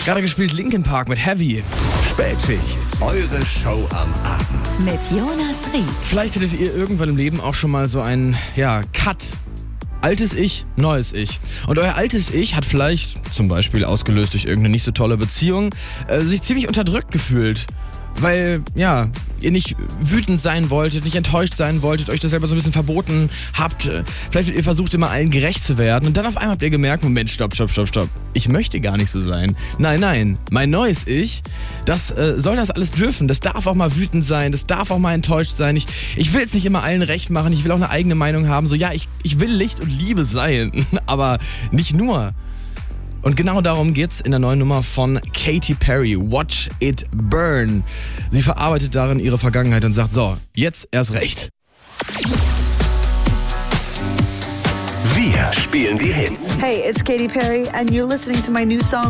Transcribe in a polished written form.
Gerade gespielt Linkin Park mit Heavy. Spätschicht, eure Show am Abend. Mit Jonas Rieck. Vielleicht hattet ihr irgendwann im Leben auch schon mal so einen, Cut. Altes Ich, neues Ich. Und euer altes Ich hat vielleicht, zum Beispiel ausgelöst durch irgendeine nicht so tolle Beziehung, sich ziemlich unterdrückt gefühlt. Weil, ihr nicht wütend sein wolltet, nicht enttäuscht sein wolltet, euch das selber so ein bisschen verboten habt. Vielleicht habt ihr versucht, immer allen gerecht zu werden. Und dann auf einmal habt ihr gemerkt, Moment, stopp. Ich möchte gar nicht so sein. Nein, mein neues Ich, das soll das alles dürfen. Das darf auch mal wütend sein, das darf auch mal enttäuscht sein. Ich will es nicht immer allen recht machen, ich will auch eine eigene Meinung haben. So, ich will Licht und Liebe sein, aber nicht nur. Und genau darum geht's in der neuen Nummer von Katy Perry, Watch It Burn. Sie verarbeitet darin ihre Vergangenheit und sagt, so, jetzt erst recht. Wir spielen die Hits. Hey, it's Katy Perry, and you're listening to my new song.